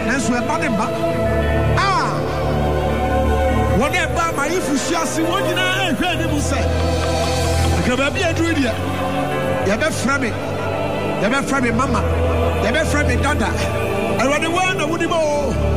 nanso ɛba ne mba wɔn ɛba ma yifu hyia se wɔn nyinaa ɛhwɛ anim sɛ aka baabi aduru deɛ yɛbɛfrɛ me mama yɛbɛfrɛ me dada Awurade wɔn na wodi mo